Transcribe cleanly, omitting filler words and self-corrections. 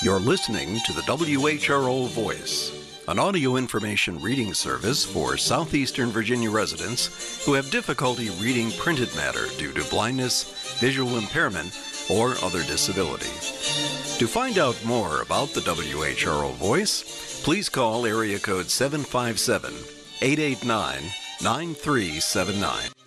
You're listening to the WHRO Voice, an audio information reading service for southeastern Virginia residents who have difficulty reading printed matter due to blindness, visual impairment, or other disability. To find out more about the WHRO Voice, please call area code 757-889-9379.